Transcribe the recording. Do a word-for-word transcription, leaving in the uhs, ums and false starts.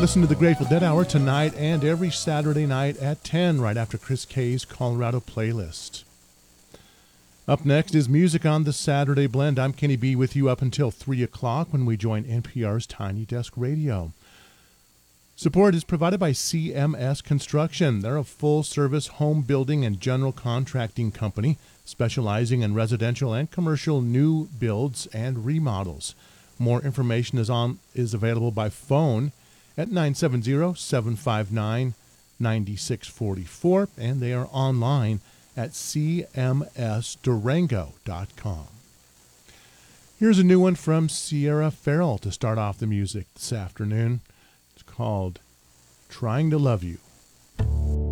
Listen to the Grateful Dead Hour tonight and every Saturday night at ten, right after Chris Kay's Colorado playlist. Up next is Music on the Saturday Blend. I'm Kenny B with you up until three o'clock when we join N P R's Tiny Desk Radio. Support is provided by C M S Construction. They're a full-service home building and general contracting company specializing in residential and commercial new builds and remodels. More information is on is available by phone at nine seven zero, seven five nine, nine six four four, and they are online at c m s durango dot com. Here's a new one from Sierra Farrell to start off the music this afternoon. It's called Trying to Love You.